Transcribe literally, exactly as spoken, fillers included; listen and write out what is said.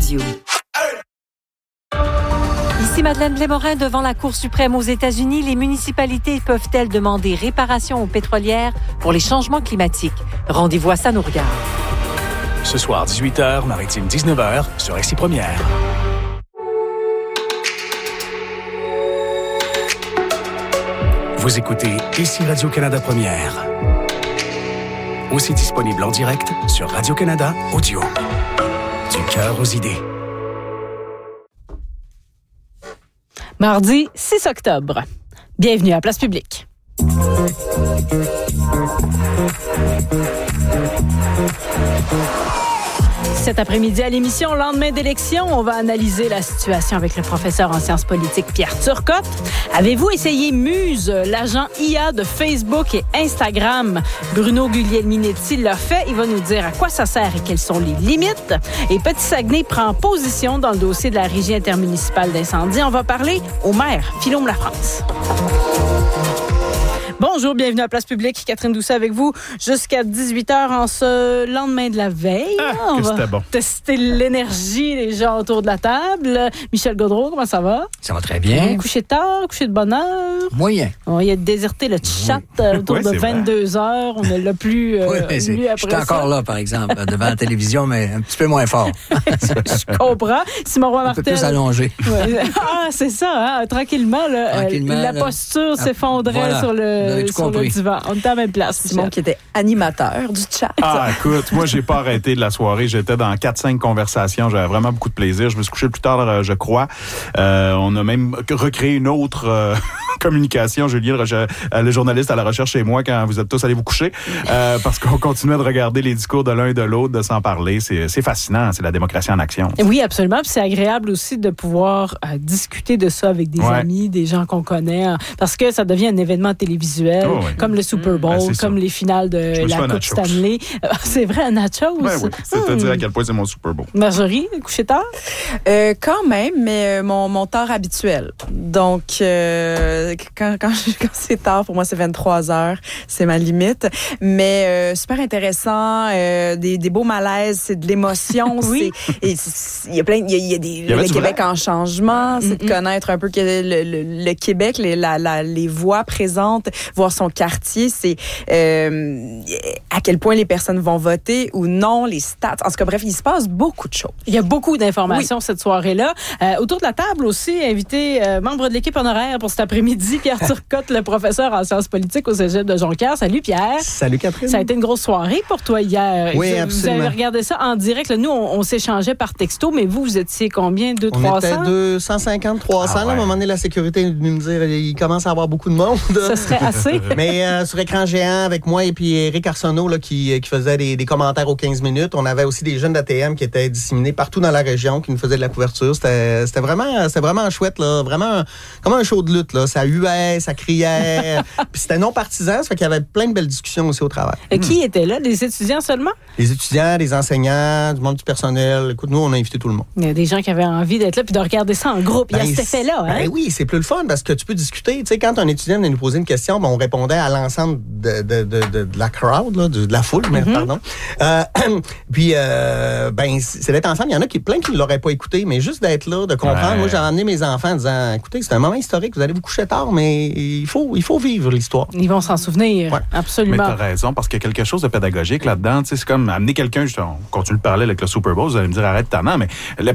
Audio. Ici Madeleine Blais-Morin devant la Cour suprême aux États-Unis. Les municipalités peuvent-elles demander réparation aux pétrolières pour les changements climatiques? Rendez-vous à Ça nous regarde. Ce soir, dix-huit heures, Maritime dix-neuf heures, sur R C Première. Vous écoutez Ici Radio-Canada Première. Aussi disponible en direct sur Radio-Canada Audio. Du cœur aux idées. Mardi six octobre. Bienvenue à Place Publique. Cet après-midi à l'émission Lendemain d'élection, on va analyser la situation avec le professeur en sciences politiques Pierre Turcotte. Avez-vous essayé Muse, l'agent I A de Facebook et Instagram? Bruno Guglielminetti l'a fait. Il va nous dire à quoi ça sert et quelles sont les limites. Et Petit Saguenay prend position dans le dossier de la Régie intermunicipale d'incendie. On va parler au maire Philome Lafrance. Bonjour, bienvenue à Place Publique. Catherine Doucet avec vous jusqu'à dix-huit heures en ce lendemain de la veille. Ah, on que va c'était bon. tester l'énergie des gens autour de la table. Michel Gaudreau, comment ça va? Ça va très bien. Couché tard, couché de bonne heure. Moyen. On y a déserté le chat Oui. autour Oui, de c'est vingt-deux heures. On ne l'a plus euh, Oui, mais c'est, lu après j'étais ça. encore là, par exemple, devant la télévision, mais un petit peu moins fort. Je comprends. Simon Roy Un peu Martel. plus allongé. Ouais. Ah, c'est ça, hein? Tranquillement, là, Tranquillement, euh, la là. posture s'effondrait Voilà. sur Vous avez le, tout sur le compris. divan. On était à la même place. Simon Michel. qui était animateur du chat. Ah, écoute, moi, j'ai pas arrêté de la soirée. J'étais dans quatre cinq conversations. J'avais vraiment beaucoup de plaisir. Je me suis couché plus tard, euh, je crois. Euh, on a même recréé une autre euh, communication. Julien, le, reche- euh, le journaliste à la recherche chez moi, quand vous êtes tous allés vous coucher, euh, parce qu'on continuait de regarder les discours de l'un et de l'autre, de s'en parler. C'est, c'est fascinant. C'est la démocratie en action. Oui, absolument. Puis c'est agréable aussi de pouvoir euh, discuter de ça avec des Ouais. amis, des gens qu'on connaît, hein, parce que ça devient un événement télévisuel, Oh, oui. comme le Super Bowl, Ben, c'est comme ça. les finales de Je me suis fait la un Coupe nachos. Stanley. Euh, c'est vrai, un nachos. Ouais, oui. C'est à Hmm. dire à quel point c'est mon Super Bowl. Marjorie, couché tard? Euh, quand même, mais euh, mon, mon tard habituel. Donc, euh, quand, quand, je- quand c'est tard, pour moi, c'est vingt-trois heures. C'est ma limite. Mais euh, super intéressant. Euh, des, des beaux malaises. C'est de l'émotion. Oui. c'est, et c'est- il y a plein... Il y a, il y a des... y avait Le du Québec vrai. en changement. C'est de Mm-mm. connaître un peu que le, le, le Québec, les, la, la, les voix présentes, voir son quartier. C'est euh, à quel point les personnes vont voter ou non, les stats. En tout cas, bref, il se passe beaucoup de choses. Il y a beaucoup d'informations cette soirée-là. Euh, autour de la table aussi, invité euh, membre de l'équipe honoraire pour cet après-midi, Pierre Turcotte, le professeur en sciences politiques au Cégep de Jonquière. Salut Pierre. Salut Catherine. Ça a été une grosse soirée pour toi hier. Oui, vous, absolument. Vous avez regardé ça en direct. Là, nous, on, on s'échangeait par texto, mais vous, vous étiez combien? deux On trois était cents? deux cent cinquante, trois cents. Ah ouais. Là, à un moment donné, la sécurité est venue me dire il commence à avoir beaucoup de monde. Ça serait assez. Mais euh, sur écran géant, avec moi et puis Éric Arsenault là, qui, qui faisait des, des commentaires aux quinze minutes. On avait aussi des jeunes d'A T M qui étaient disséminés partout dans la région, qui nous faisaient de la couverture. C'était, c'était, vraiment, c'était vraiment chouette, là. Vraiment comme un show de lutte. Là. Ça huait, ça criait. Puis c'était non partisan, ça fait qu'il y avait plein de belles discussions aussi au travail. Euh, Qui était là? Des étudiants seulement? Les étudiants, les enseignants, du monde du personnel. Écoute, nous, on a invité tout le monde. Il y a des gens qui avaient envie d'être là puis de regarder ça en groupe. Il y a Ben, cet effet-là. Hein? Ben oui, c'est plus le fun parce que tu peux discuter. Tu sais, quand un étudiant venait nous poser une question, ben, on répondait à l'ensemble de, de, de, de, de la crowd, là, de, de la foule, mais, Mm-hmm. pardon. Euh, puis, euh, ben, c'est d'être ensemble. Il y en a qui, plein qui ne l'auraient pas écouté, mais juste d'être là, de comprendre. Ouais. Moi, j'ai emmené mes enfants en disant, écoutez, c'est un moment historique, vous allez vous coucher tard, mais il faut, il faut vivre l'histoire. Ils vont s'en souvenir. Ouais. Mais Absolument. t'as raison, parce qu'il y a quelque chose de pédagogique là-dedans. Tu sais, c'est comme amener quelqu'un, je- on continue de parler avec le Super Bowl, vous allez me dire arrête ta main, mais le-